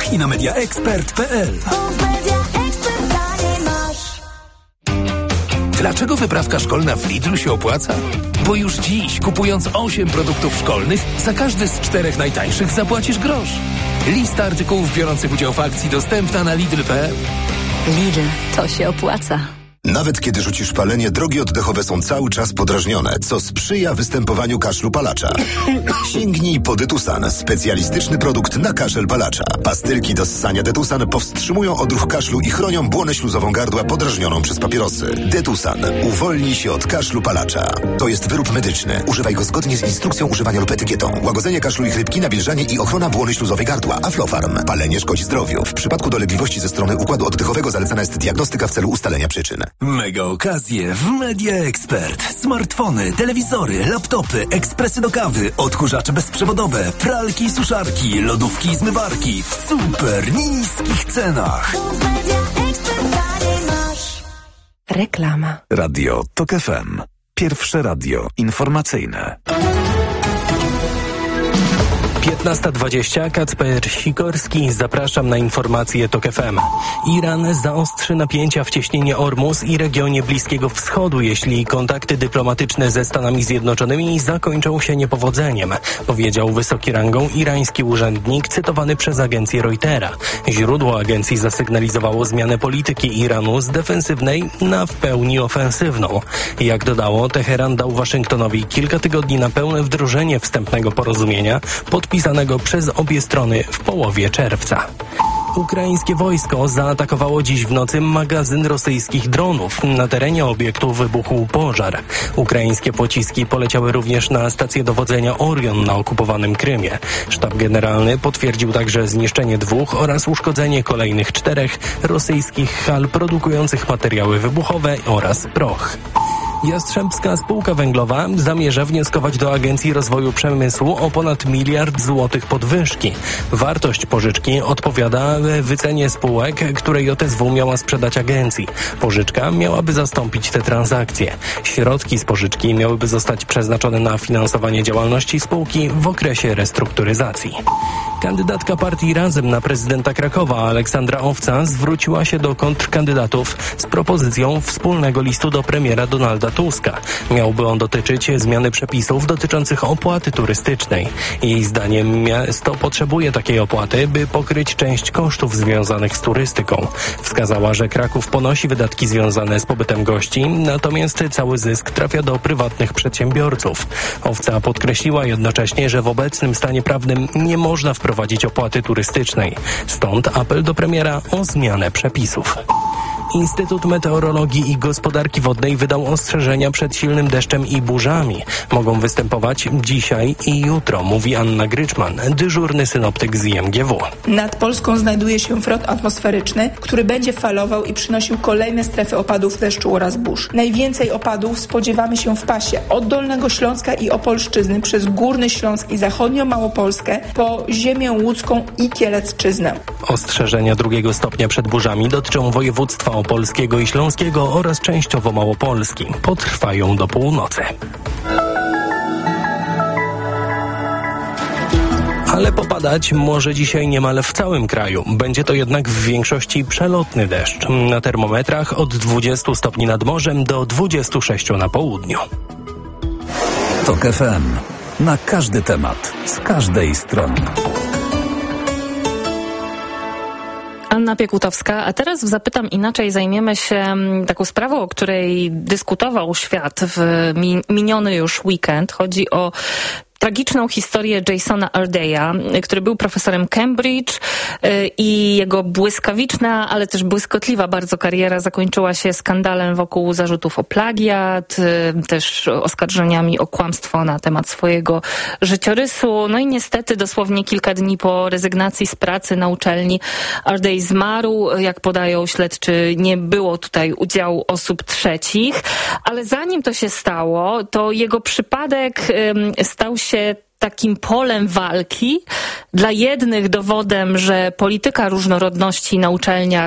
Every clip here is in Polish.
i na mediaexpert.pl. Dlaczego wyprawka szkolna w Lidlu się opłaca? Bo już dziś, kupując 8 produktów szkolnych, za każdy z 4 najtańszych zapłacisz grosz. Lista artykułów biorących udział w akcji dostępna na Lidl.pl. Lidl, to się opłaca. Nawet kiedy rzucisz palenie, drogi oddechowe są cały czas podrażnione, co sprzyja występowaniu kaszlu palacza. Sięgnij po Detusan, specjalistyczny produkt na kaszel palacza. Pastylki do ssania Detusan powstrzymują odruch kaszlu i chronią błonę śluzową gardła podrażnioną przez papierosy. Detusan. Uwolnij się od kaszlu palacza. To jest wyrób medyczny. Używaj go zgodnie z instrukcją używania lub etykietą. Łagodzenie kaszlu i chrypki, nawilżanie i ochrona błony śluzowej gardła. Aflofarm. Palenie szkodzi zdrowiu. W przypadku dolegliwości ze strony układu oddechowego zalecana jest diagnostyka w celu ustalenia przyczyn. Mega okazje w Media Expert. Smartfony, telewizory, laptopy, ekspresy do kawy, odkurzacze bezprzewodowe, pralki i suszarki, lodówki i zmywarki w super niskich cenach. Reklama. Radio TOK FM. Pierwsze radio informacyjne. 15:20, Kacper Sikorski, zapraszam na informacje TOK FM. Iran zaostrzy napięcia w cieśninie Ormus i regionie Bliskiego Wschodu, jeśli kontakty dyplomatyczne ze Stanami Zjednoczonymi zakończą się niepowodzeniem, powiedział wysoki rangą irański urzędnik cytowany przez agencję Reutera. Źródło agencji zasygnalizowało zmianę polityki Iranu z defensywnej na w pełni ofensywną. Jak dodało, Teheran dał Waszyngtonowi kilka tygodni na pełne wdrożenie wstępnego porozumienia podpisanego przez obie strony w połowie czerwca. Ukraińskie wojsko zaatakowało dziś w nocy magazyn rosyjskich dronów. Na terenie obiektu wybuchł pożar. Ukraińskie pociski poleciały również na stację dowodzenia Orion na okupowanym Krymie. Sztab generalny potwierdził także zniszczenie 2 oraz uszkodzenie kolejnych 4 rosyjskich hal produkujących materiały wybuchowe oraz proch. Jastrzębska Spółka Węglowa zamierza wnioskować do Agencji Rozwoju Przemysłu o ponad 1 miliard złotych podwyżki. Wartość pożyczki odpowiada wycenie spółek, które JSW miała sprzedać agencji. Pożyczka miałaby zastąpić te transakcje. Środki z pożyczki miałyby zostać przeznaczone na finansowanie działalności spółki w okresie restrukturyzacji. Kandydatka partii Razem na prezydenta Krakowa, Aleksandra Owca, zwróciła się do kontrkandydatów z propozycją wspólnego listu do premiera Donalda Tuska. Miałby on dotyczyć zmiany przepisów dotyczących opłaty turystycznej. Jej zdaniem miasto potrzebuje takiej opłaty, by pokryć część kosztów związanych z turystyką. Wskazała, że Kraków ponosi wydatki związane z pobytem gości, natomiast cały zysk trafia do prywatnych przedsiębiorców. Owca podkreśliła jednocześnie, że w obecnym stanie prawnym nie można wprowadzić opłaty turystycznej. Stąd apel do premiera o zmianę przepisów. Instytut Meteorologii i Gospodarki Wodnej wydał ostrzeżenia przed silnym deszczem i burzami. Mogą występować dzisiaj i jutro, mówi Anna Gryczman, dyżurny synoptyk z IMGW. Nad Polską znajduje się front atmosferyczny, który będzie falował i przynosił kolejne strefy opadów deszczu oraz burz. Najwięcej opadów spodziewamy się w pasie od Dolnego Śląska i Opolszczyzny przez Górny Śląsk i Zachodnią Małopolskę po ziemię łódzką i Kielecczyznę. Ostrzeżenia 2 stopnia przed burzami dotyczą województwa opolskiego i śląskiego oraz częściowo Małopolski. Potrwają do północy. Ale popadać może dzisiaj niemal w całym kraju. Będzie to jednak w większości przelotny deszcz. Na termometrach od 20 stopni nad morzem do 26 na południu. TOK FM. Na każdy temat, z każdej strony. Anna Piekutowska, a teraz zapytam inaczej, zajmiemy się taką sprawą, o której dyskutował świat w miniony już weekend. Chodzi o tragiczną historię Jasona Ardeya, który był profesorem Cambridge i jego błyskawiczna, ale też błyskotliwa bardzo kariera zakończyła się skandalem wokół zarzutów o plagiat, też oskarżeniami o kłamstwo na temat swojego życiorysu. No i niestety dosłownie kilka dni po rezygnacji z pracy na uczelni Ardey zmarł. Jak podają śledczy, nie było tutaj udziału osób trzecich, ale zanim to się stało, to jego przypadek stał się takim polem walki. Dla jednych dowodem, że polityka różnorodności na uczelniach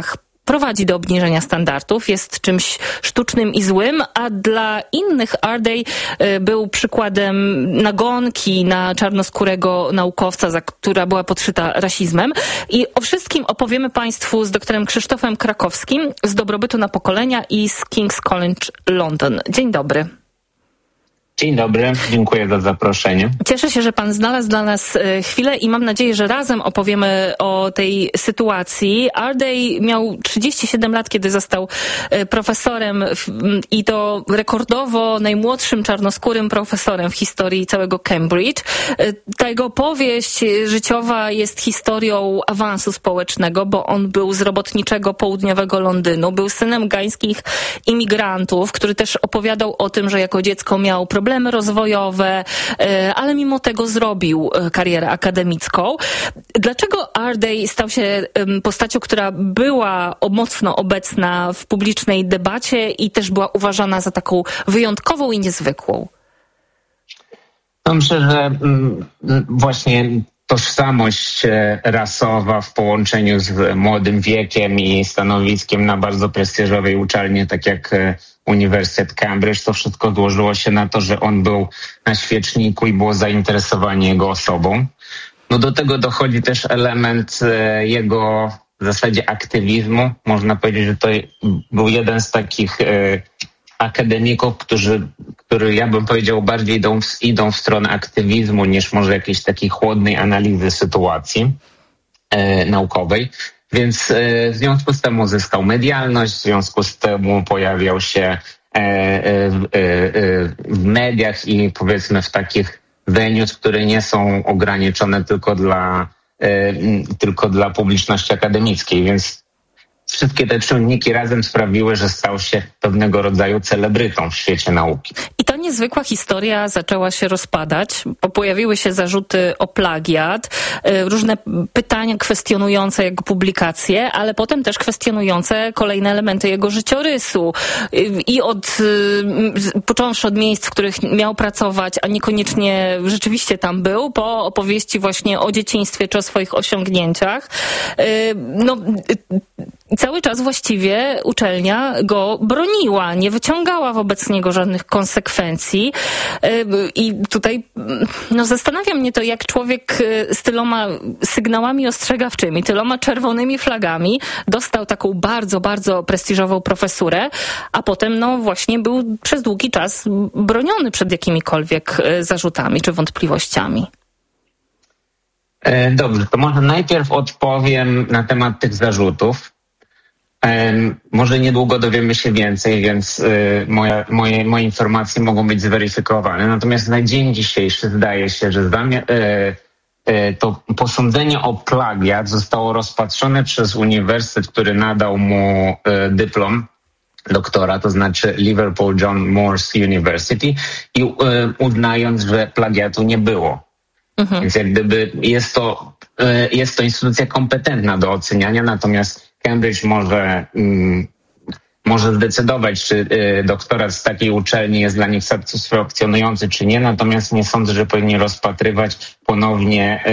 prowadzi do obniżenia standardów, jest czymś sztucznym i złym, a dla innych Ardej był przykładem nagonki na czarnoskórego naukowca, która była podszyta rasizmem. I o wszystkim opowiemy Państwu z doktorem Krzysztofem Krakowskim z Dobrobytu na Pokolenia i z King's College London. Dzień dobry. Dzień dobry, dziękuję za zaproszenie. Cieszę się, że Pan znalazł dla nas chwilę i mam nadzieję, że razem opowiemy o tej sytuacji. Ardej miał 37 lat, kiedy został profesorem i to rekordowo najmłodszym czarnoskórym profesorem w historii całego Cambridge. Ta jego powieść życiowa jest historią awansu społecznego, bo on był z robotniczego południowego Londynu, był synem gańskich imigrantów, który też opowiadał o tym, że jako dziecko miał problemy rozwojowe, ale mimo tego zrobił karierę akademicką. Dlaczego Ardej stał się postacią, która była mocno obecna w publicznej debacie i też była uważana za taką wyjątkową i niezwykłą? Myślę, że właśnie tożsamość rasowa w połączeniu z młodym wiekiem i stanowiskiem na bardzo prestiżowej uczelni, tak jak Uniwersytet Cambridge, to wszystko złożyło się na to, że on był na świeczniku i było zainteresowanie jego osobą. No do tego dochodzi też element jego w zasadzie aktywizmu. Można powiedzieć, że to był jeden z takich akademików, który ja bym powiedział bardziej idą w stronę aktywizmu niż może jakiejś takiej chłodnej analizy sytuacji naukowej. Więc w związku z tym uzyskał medialność, w związku z tym pojawiał się w mediach i powiedzmy w takich venues, które nie są ograniczone tylko dla publiczności akademickiej, więc wszystkie te czynniki razem sprawiły, że stał się pewnego rodzaju celebrytą w świecie nauki. I ta niezwykła historia zaczęła się rozpadać, bo pojawiły się zarzuty o plagiat, różne pytania kwestionujące jego publikacje, ale potem też kwestionujące kolejne elementy jego życiorysu. I począwszy od miejsc, w których miał pracować, a niekoniecznie rzeczywiście tam był, po opowieści właśnie o dzieciństwie czy o swoich osiągnięciach. Cały czas właściwie uczelnia go broniła, nie wyciągała wobec niego żadnych konsekwencji. I tutaj zastanawia mnie to, jak człowiek z tyloma sygnałami ostrzegawczymi, tyloma czerwonymi flagami dostał taką bardzo, bardzo prestiżową profesurę, a potem właśnie był przez długi czas broniony przed jakimikolwiek zarzutami czy wątpliwościami. Dobrze, to może najpierw odpowiem na temat tych zarzutów. Może niedługo dowiemy się więcej, więc moje informacje mogą być zweryfikowane. Natomiast na dzień dzisiejszy zdaje się, że to posądzenie o plagiat zostało rozpatrzone przez uniwersytet, który nadał mu dyplom doktora, to znaczy Liverpool John Moores University, i uznając, że plagiatu nie było. Więc jak gdyby jest to instytucja kompetentna do oceniania, natomiast Cambridge może zdecydować, czy doktorat z takiej uczelni jest dla nich satysfakcjonujący, czy nie, natomiast nie sądzę, że powinni rozpatrywać ponownie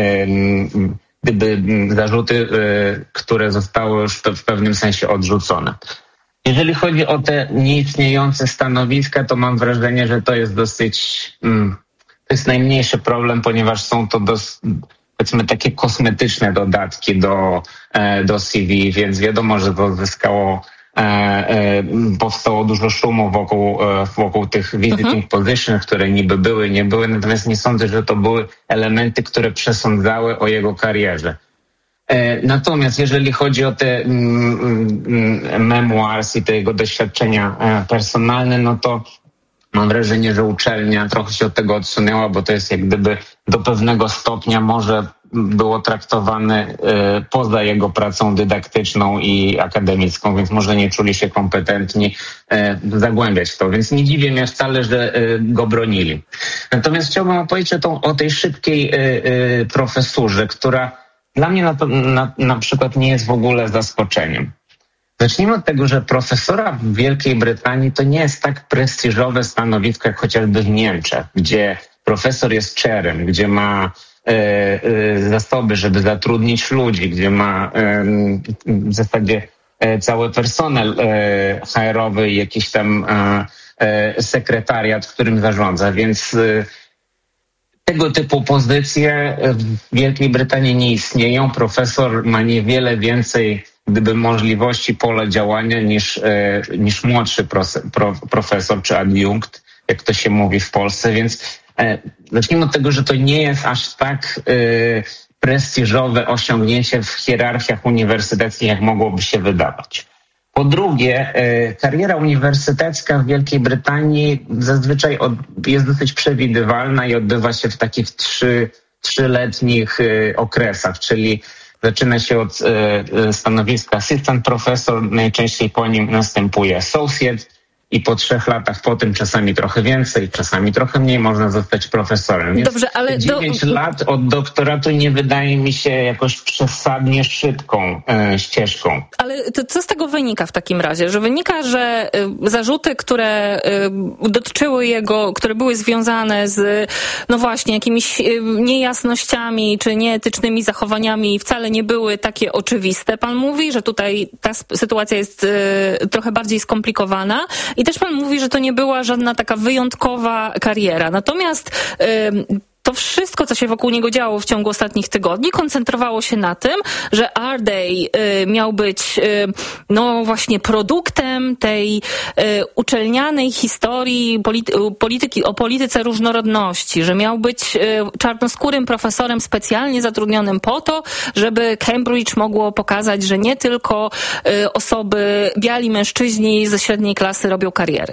zarzuty, które zostały już w pewnym sensie odrzucone. Jeżeli chodzi o te nieistniejące stanowiska, to mam wrażenie, że to jest to jest najmniejszy problem, ponieważ są to powiedzmy takie kosmetyczne dodatki do CV, więc wiadomo, że to powstało dużo szumu wokół tych visiting positions, które niby były, nie były, natomiast nie sądzę, że to były elementy, które przesądzały o jego karierze. Natomiast jeżeli chodzi o te memoirs i te jego doświadczenia personalne, no to mam wrażenie, że uczelnia trochę się od tego odsunęła, bo to jest jak gdyby do pewnego stopnia może było traktowane poza jego pracą dydaktyczną i akademicką, więc może nie czuli się kompetentni zagłębiać w to. Więc nie dziwię mnie wcale, że go bronili. Natomiast chciałbym opowiedzieć o tej szybkiej profesurze, która dla mnie na przykład nie jest w ogóle zaskoczeniem. Zacznijmy od tego, że profesora w Wielkiej Brytanii to nie jest tak prestiżowe stanowisko jak chociażby w Niemczech, gdzie profesor jest chairem, gdzie ma zasoby, żeby zatrudnić ludzi, gdzie ma w zasadzie cały personel HR-owy i jakiś tam sekretariat, którym zarządza, więc tego typu pozycje w Wielkiej Brytanii nie istnieją. Profesor ma niewiele więcej możliwości pola działania niż młodszy profesor czy adiunkt, jak to się mówi w Polsce, więc zacznijmy od tego, że to nie jest aż tak prestiżowe osiągnięcie w hierarchiach uniwersyteckich, jak mogłoby się wydawać. Po drugie, kariera uniwersytecka w Wielkiej Brytanii zazwyczaj jest dosyć przewidywalna i odbywa się w takich trzyletnich okresach, czyli zaczyna się od stanowiska assistant professor, najczęściej po nim następuje associate i po 3 latach po tym czasami trochę więcej, czasami trochę mniej można zostać profesorem. Więc dobrze, ale 9 lat od doktoratu nie wydaje mi się jakoś przesadnie szybką ścieżką. Ale to co z tego wynika w takim razie? Że wynika, że zarzuty, które dotyczyły jego, które były związane z, no właśnie, jakimiś niejasnościami czy nieetycznymi zachowaniami wcale nie były takie oczywiste. Pan mówi, że tutaj ta sytuacja jest trochę bardziej skomplikowana. I też pan mówi, że to nie była żadna taka wyjątkowa kariera. Natomiast to wszystko, co się wokół niego działo w ciągu ostatnich tygodni, koncentrowało się na tym, że Ardey miał być no właśnie produktem tej uczelnianej historii polityki o polityce różnorodności, że miał być czarnoskórym profesorem specjalnie zatrudnionym po to, żeby Cambridge mogło pokazać, że nie tylko osoby, biali mężczyźni ze średniej klasy robią kariery.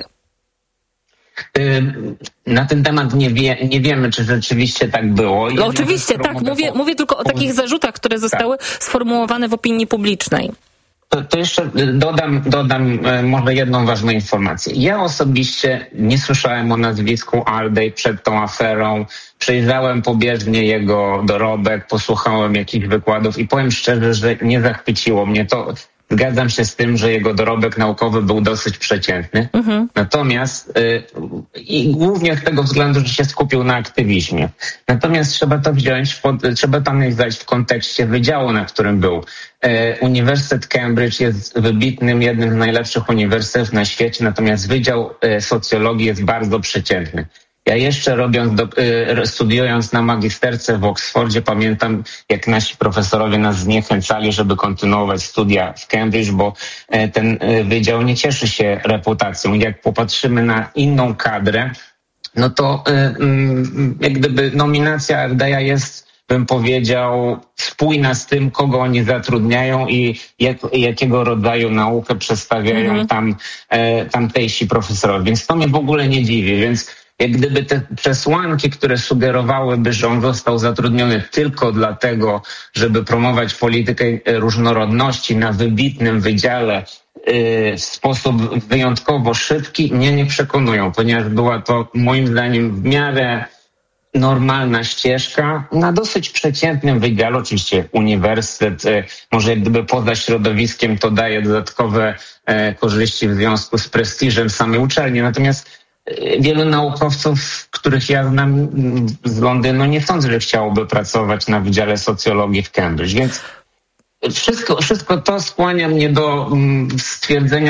Na ten temat nie wiemy, czy rzeczywiście tak było. No oczywiście, tak. Mówię tylko o takich zarzutach, które zostały sformułowane w opinii publicznej. To jeszcze dodam może jedną ważną informację. Ja osobiście nie słyszałem o nazwisku Ardey przed tą aferą. Przejrzałem pobieżnie jego dorobek, posłuchałem jakichś wykładów i powiem szczerze, że nie zachwyciło mnie to. Zgadzam się z tym, że jego dorobek naukowy był dosyć przeciętny. Natomiast i głównie z tego względu, że się skupił na aktywizmie. Natomiast trzeba to analizować w kontekście wydziału, na którym był. Uniwersytet Cambridge jest wybitnym, jednym z najlepszych uniwersytetów na świecie, natomiast wydział socjologii jest bardzo przeciętny. Ja jeszcze studiując na magisterce w Oksfordzie, pamiętam, jak nasi profesorowie nas zniechęcali, żeby kontynuować studia w Cambridge, bo ten wydział nie cieszy się reputacją. Jak popatrzymy na inną kadrę, no to jak gdyby nominacja Ardeya jest, bym powiedział, spójna z tym, kogo oni zatrudniają i jakiego rodzaju naukę przedstawiają tamtejsi profesorowie. Więc to mnie w ogóle nie dziwi, więc jak gdyby te przesłanki, które sugerowałyby, że on został zatrudniony tylko dlatego, żeby promować politykę różnorodności na wybitnym wydziale w sposób wyjątkowo szybki, mnie nie przekonują, ponieważ była to moim zdaniem w miarę normalna ścieżka na dosyć przeciętnym wydziale. Oczywiście uniwersytet, może jak gdyby poza środowiskiem to daje dodatkowe korzyści w związku z prestiżem samej uczelni, natomiast wielu naukowców, których ja znam z Londynu, nie sądzę, że chciałoby pracować na Wydziale Socjologii w Cambridge. Więc wszystko to skłania mnie do stwierdzenia,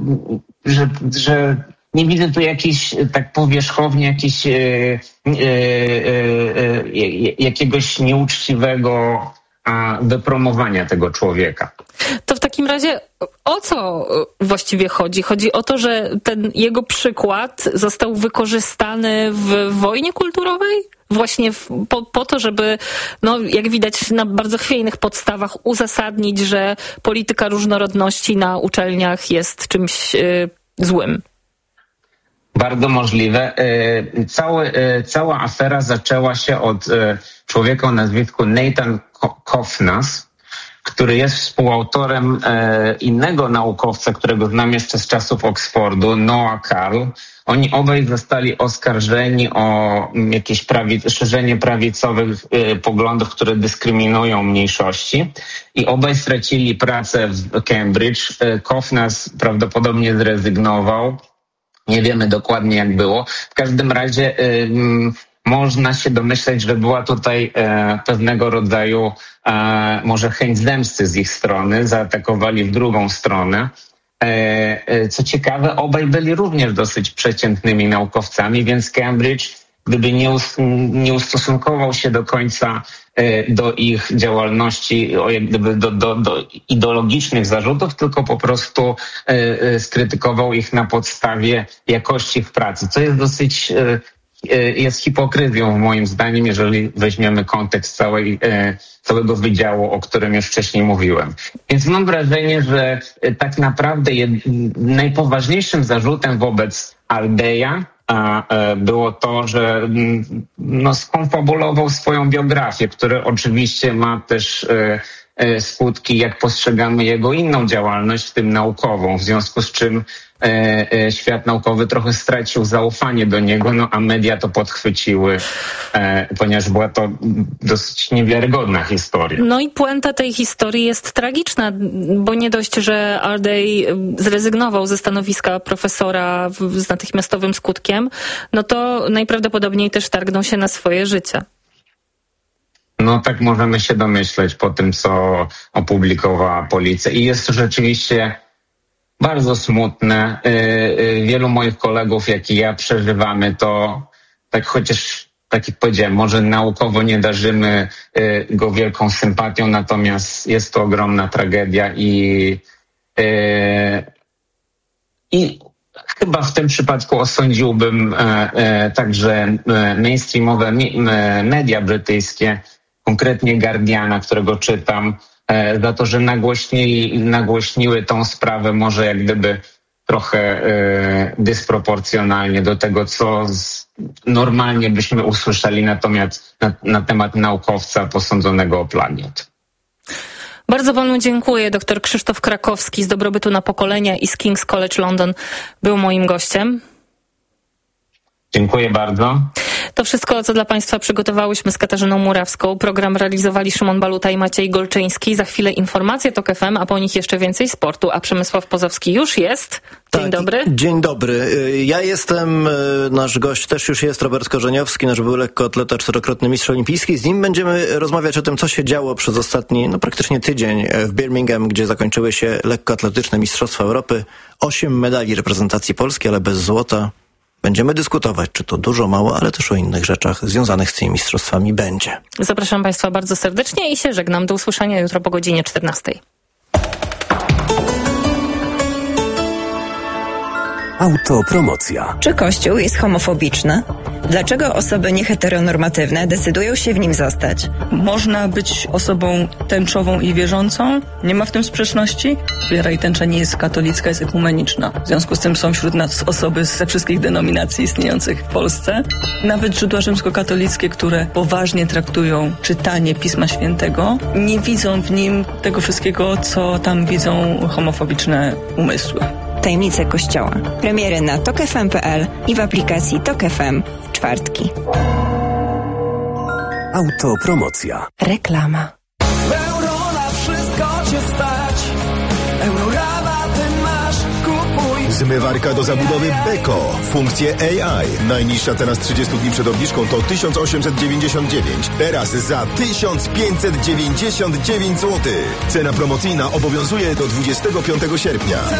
że nie widzę tu jakiejś tak powierzchownie jakiegoś nieuczciwego wypromowania tego człowieka. To w takim razie o co właściwie chodzi? Chodzi o to, że ten jego przykład został wykorzystany w wojnie kulturowej? Właśnie po to, żeby, no, jak widać na bardzo chwiejnych podstawach uzasadnić, że polityka różnorodności na uczelniach jest czymś złym. Bardzo możliwe. Cała afera zaczęła się od człowieka o nazwisku Nathan Kofnas, który jest współautorem innego naukowca, którego znam jeszcze z czasów Oksfordu, Noah Karl. Oni obaj zostali oskarżeni o jakieś szerzenie prawicowych poglądów, które dyskryminują mniejszości i obaj stracili pracę w Cambridge. Kofnas prawdopodobnie zrezygnował. Nie wiemy dokładnie, jak było. W każdym razie można się domyśleć, że była tutaj pewnego rodzaju może chęć zemsty z ich strony, zaatakowali w drugą stronę. Co ciekawe, obaj byli również dosyć przeciętnymi naukowcami, więc Cambridge, gdyby nie ustosunkował się do końca do ich działalności, jak gdyby do ideologicznych zarzutów, tylko po prostu skrytykował ich na podstawie jakości ich pracy, co jest dosyć jest hipokryzją moim zdaniem, jeżeli weźmiemy kontekst całego wydziału, o którym już wcześniej mówiłem. Więc mam wrażenie, że tak naprawdę najpoważniejszym zarzutem wobec Aldeya było to, że skonfabulował swoją biografię, która oczywiście ma też skutki, jak postrzegamy jego inną działalność, w tym naukową, w związku z czym świat naukowy trochę stracił zaufanie do niego, a media to podchwyciły, ponieważ była to dosyć niewiarygodna historia. No i puenta tej historii jest tragiczna, bo nie dość, że Aldey zrezygnował ze stanowiska profesora z natychmiastowym skutkiem, no to najprawdopodobniej też targnął się na swoje życie. No tak możemy się domyśleć po tym, co opublikowała policja. I jest to rzeczywiście bardzo smutne. Wielu moich kolegów, jak i ja, przeżywamy to, tak chociaż, tak jak powiedziałem, może naukowo nie darzymy go wielką sympatią, natomiast jest to ogromna tragedia i chyba w tym przypadku osądziłbym także mainstreamowe media brytyjskie, konkretnie Guardiana, którego czytam, za to, że nagłośniły tą sprawę może jak gdyby trochę dysproporcjonalnie do tego, co normalnie byśmy usłyszeli na temat naukowca posądzonego o plagiat. Bardzo panu dziękuję. Dr Krzysztof Krakowski z Dobrobytu na Pokolenia i z King's College London był moim gościem. Dziękuję bardzo. To wszystko, co dla Państwa przygotowałyśmy z Katarzyną Murawską. Program realizowali Szymon Baluta i Maciej Golczyński. Za chwilę informacje TOK FM, a po nich jeszcze więcej sportu. A Przemysław Pozowski już jest. Dzień dobry. Dzień dobry. Ja jestem, nasz gość też już jest, Robert Korzeniowski, nasz były lekkoatleta, 4-krotny mistrz olimpijski. Z nim będziemy rozmawiać o tym, co się działo przez ostatni, praktycznie tydzień w Birmingham, gdzie zakończyły się lekkoatletyczne Mistrzostwa Europy. 8 medali reprezentacji Polski, ale bez złota. Będziemy dyskutować, czy to dużo, mało, ale też o innych rzeczach związanych z tymi mistrzostwami będzie. Zapraszam Państwa bardzo serdecznie i się żegnam. Do usłyszenia jutro po godzinie 14. Autopromocja. Czy Kościół jest homofobiczny? Dlaczego osoby nieheteronormatywne decydują się w nim zostać? Można być osobą tęczową i wierzącą. Nie ma w tym sprzeczności. Wiara i tęcza nie jest katolicka, jest ekumeniczna. W związku z tym są wśród nas osoby ze wszystkich denominacji istniejących w Polsce. Nawet źródła rzymskokatolickie, które poważnie traktują czytanie Pisma Świętego, nie widzą w nim tego wszystkiego, co tam widzą homofobiczne umysły. Tajemnice Kościoła. Premiery na tokfm.pl i w aplikacji TOK FM w czwartki. Autopromocja. Reklama. Euro na wszystko cię stać. Eurorabaty masz, kupuj. Zmywarka do zabudowy Beko. Funkcje AI. Najniższa cena z 30 dni przed obniżką to 1899. Teraz za 1599 zł. Cena promocyjna obowiązuje do 25 sierpnia.